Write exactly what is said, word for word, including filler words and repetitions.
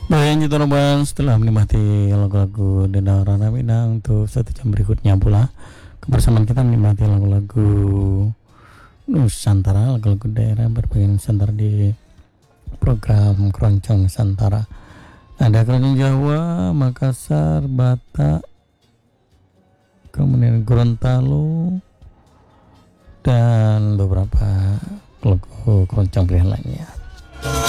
Baik, itu Roban setelah menikmati lagu-lagu Denda Rana Minang untuk satu jam berikutnya pula kebersamaan kita menikmati lagu-lagu Nusantara, lagu-lagu daerah berbagai Nusantara di program Keroncong Nusantara. Ada keroncong Jawa, Makassar, Batak, kemudian Gorontalo, dan beberapa lagu keroncong pilihan lainnya.